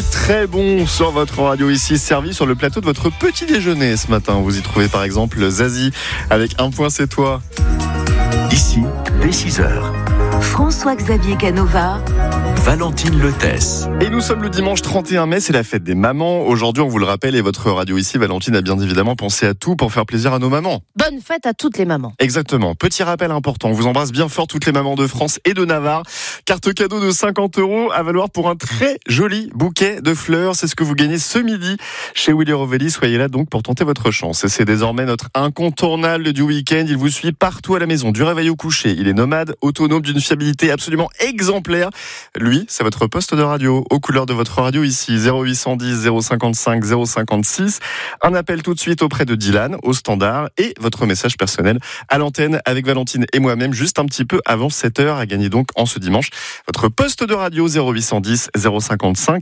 très bon sur votre radio ici, servi sur le plateau de votre petit déjeuner ce matin. Vous y trouvez par exemple Zazie avec Un point c'est toi. Ici, dès 6h. François-Xavier Canova, Valentine Letès. Et nous sommes le dimanche 31 mai, c'est la fête des mamans. Aujourd'hui, on vous le rappelle, et votre radio ici, Valentine a bien évidemment pensé à tout pour faire plaisir à nos mamans. Bonne fête à toutes les mamans. Exactement. Petit rappel important, on vous embrasse bien fort toutes les mamans de France et de Navarre. Carte cadeau de 50 € à valoir pour un très joli bouquet de fleurs. C'est ce que vous gagnez ce midi chez Willy Rovelli. Soyez là donc pour tenter votre chance. Et c'est désormais notre incontournable du week-end. Il vous suit partout à la maison, du réveil au coucher. Il est nomade, autonome, d'une fiabilité absolument exemplaire. Lui, c'est votre poste de radio, aux couleurs de votre radio ici, 0810 055 056. Un appel tout de suite auprès de Dylan, au standard, et votre message personnel à l'antenne avec Valentine et moi-même, juste un petit peu avant 7h, à gagner donc en ce dimanche. Votre poste de radio 0810 055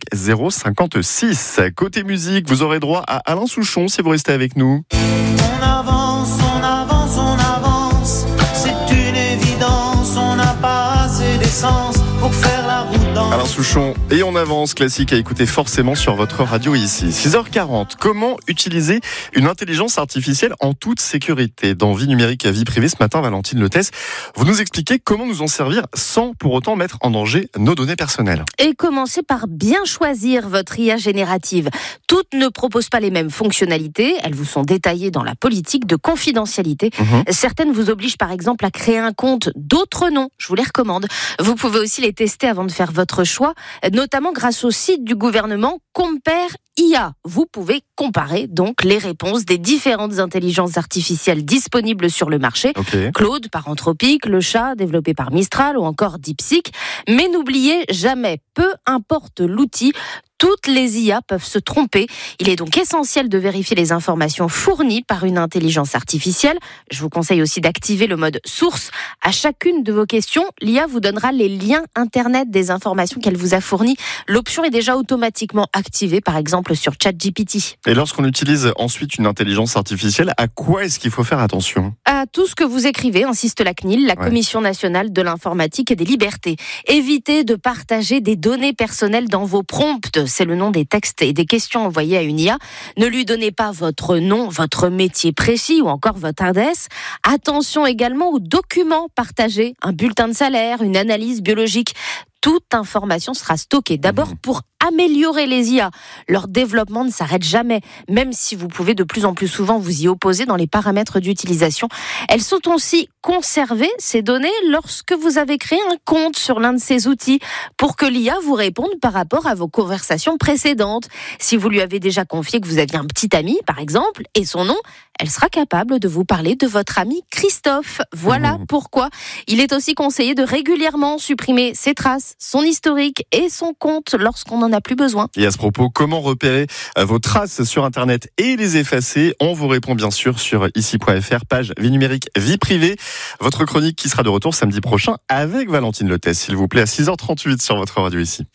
056. Côté musique, vous aurez droit à Alain Souchon si vous restez avec nous. On avance, on avance, on avance. C'est une évidence, on n'a pas assez d'essence pour faire la route dans... Alain Souchon, et on avance, classique à écouter forcément sur votre radio ici. 6h40, comment utiliser une intelligence artificielle en toute sécurité? Dans Vie numérique, vie privée, ce matin, Valentine Letès, vous nous expliquez comment nous en servir sans pour autant mettre en danger nos données personnelles. Et commencez par bien choisir votre IA générative. Toutes ne proposent pas les mêmes fonctionnalités, elles vous sont détaillées dans la politique de confidentialité. Certaines vous obligent par exemple à créer un compte d'autres noms, je vous les recommande. Vous pouvez aussi les tester avant de faire votre choix, notamment grâce au site du gouvernement Compare IA. Vous pouvez comparer donc les réponses des différentes intelligences artificielles disponibles sur le marché. Claude par Anthropic, le chat développé par Mistral ou encore DeepSeek. Mais n'oubliez jamais, peu importe l'outil, toutes les IA peuvent se tromper. Il est donc essentiel de vérifier les informations fournies par une intelligence artificielle. Je vous conseille aussi d'activer le mode source. À chacune de vos questions, l'IA vous donnera les liens internet des informations qu'elle vous a fournies. L'option est déjà automatiquement activée, par exemple sur ChatGPT. Et lorsqu'on utilise ensuite une intelligence artificielle, à quoi est-ce qu'il faut faire attention? À tout ce que vous écrivez, insiste la CNIL, la Commission nationale de l'informatique et des libertés. Évitez de partager des données personnelles dans vos prompts. C'est le nom des textes et des questions envoyées à une IA. Ne lui donnez pas votre nom, votre métier précis ou encore votre adresse. Attention également aux documents partagés, un bulletin de salaire, une analyse biologique. Toute information sera stockée. D'abord pour améliorer les IA. Leur développement ne s'arrête jamais, même si vous pouvez de plus en plus souvent vous y opposer dans les paramètres d'utilisation. Elles sont aussi conservées, ces données, lorsque vous avez créé un compte sur l'un de ces outils pour que l'IA vous réponde par rapport à vos conversations précédentes. Si vous lui avez déjà confié que vous aviez un petit ami, par exemple, et son nom, elle sera capable de vous parler de votre ami Christophe. Voilà pourquoi il est aussi conseillé de régulièrement supprimer ses traces, son historique et son compte lorsqu'on n'en a plus besoin. Et à ce propos, comment repérer vos traces sur Internet et les effacer? On vous répond bien sûr sur ici.fr, page Vie numérique, vie privée. Votre chronique qui sera de retour samedi prochain avec Valentine Letès, s'il vous plaît, à 6h38 sur votre radio ici.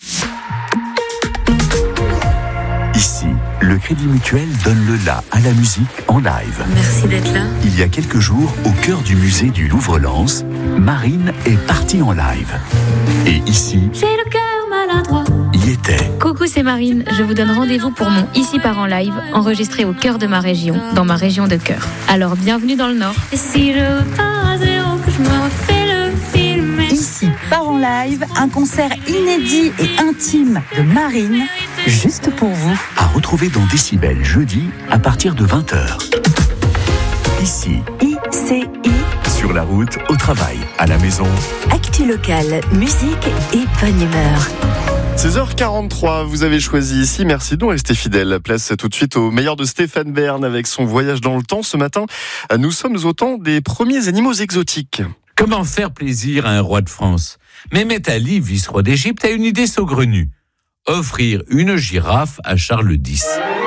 Ici, le Crédit Mutuel donne le la à la musique en live. merci d'être là. Il y a quelques jours, au cœur du musée du Louvre-Lens, Marine est partie en live. Et ici, J'ai le cœur maladroit. y était. Coucou, c'est Marine. Je vous donne rendez-vous pour mon Ici part en live, enregistré au cœur de ma région, dans ma région de cœur. Alors, bienvenue dans le Nord. Et si je repars à zéro, que je me refais le film. Ici part en live, un concert inédit et intime de Marine, juste pour vous. À retrouver dans Décibel jeudi à partir de 20h. Ici, ICI, sur la route, au travail, à la maison. actu locale, musique et bonne humeur. 16h43, vous avez choisi ici, merci de nous rester fidèles. Place tout de suite au meilleur de Stéphane Bern avec son voyage dans le temps. Ce matin, nous sommes au temps des premiers animaux exotiques. Comment faire plaisir à un roi de France? Mehmet Ali, vice-roi d'Égypte, a une idée saugrenue. Offrir une girafe à Charles X.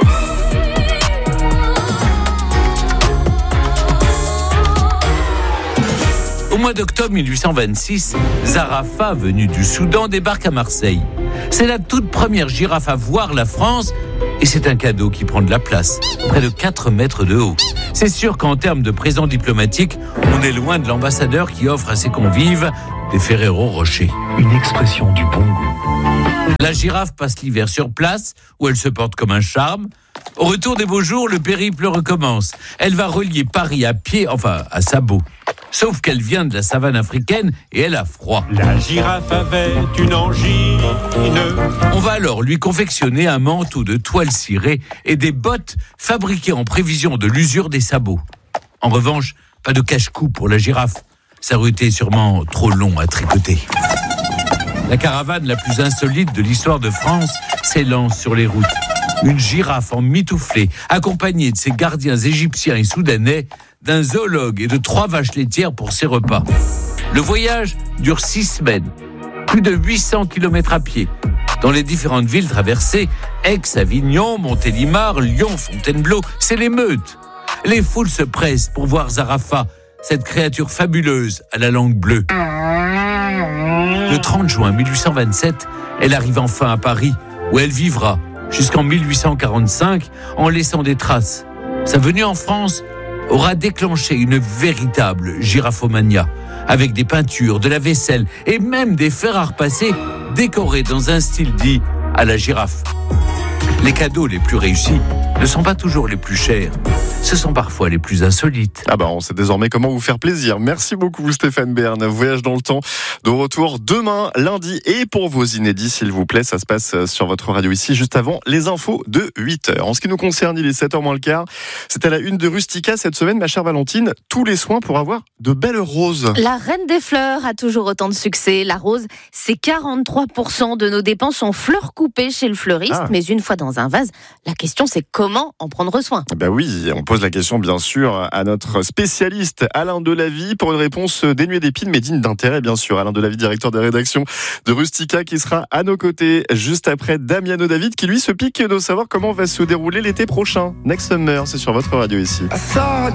Au mois d'octobre 1826, Zarafa, venu du Soudan, débarque à Marseille. C'est la toute première girafe à voir la France et c'est un cadeau qui prend de la place, près de 4 mètres de haut. C'est sûr qu'en termes de présent diplomatique, on est loin de l'ambassadeur qui offre à ses convives des Ferrero Rocher. Une expression du bon goût. La La girafe passe l'hiver sur place, où elle se porte comme un charme. Au retour des beaux jours, le périple recommence. Elle va relier Paris à pied, enfin à sabot. Sauf qu'elle vient de la savane africaine et elle a froid. La girafe avait une angine. On va alors lui confectionner un manteau de toile cirée et des bottes fabriquées en prévision de l'usure des sabots. En revanche, pas de cache-cou pour la girafe. Ça aurait été sûrement trop long à tricoter. La caravane la plus insolite de l'histoire de France s'élance sur les routes. Une girafe en mitouflée, accompagnée de ses gardiens égyptiens et soudanais, d'un zoologue et de 3 vaches laitières pour ses repas. Le voyage dure 6 semaines, plus de 800 km à pied. Dans les différentes villes traversées, Aix, Avignon, Montélimar, Lyon, Fontainebleau, c'est l'émeute. Les foules se pressent pour voir Zarafa, cette créature fabuleuse à la langue bleue. Le 30 juin 1827, elle arrive enfin à Paris, où elle vivra jusqu'en 1845 en laissant des traces. Sa venue en France aura déclenché une véritable giraphomania, avec des peintures, de la vaisselle et même des fers à repasser décorés dans un style dit à la girafe. Les cadeaux les plus réussis ne sont pas toujours les plus chers. Ce sont parfois les plus insolites. On sait désormais comment vous faire plaisir. Merci beaucoup Stéphane Bern. Voyage dans le temps de retour demain, lundi. Et pour vos inédits, s'il vous plaît, ça se passe sur votre radio ici, juste avant les infos de 8h. En ce qui nous concerne, il est 7h moins le quart. C'est à la une de Rustica cette semaine, ma chère Valentine. Tous les soins pour avoir de belles roses. La reine des fleurs a toujours autant de succès. La rose, c'est 43% de nos dépenses en fleurs coupées chez le fleuriste. Mais une fois dans un vase, la question c'est comment en prendre soin. Oui, on pose la question bien sûr à notre spécialiste Alain Delavie pour une réponse dénuée d'épines mais digne d'intérêt bien sûr. Alain Delavie, directeur des rédactions de Rustica, qui sera à nos côtés juste après Damiano David, qui lui se pique de savoir comment va se dérouler l'été prochain. Next Summer, c'est sur votre radio ici.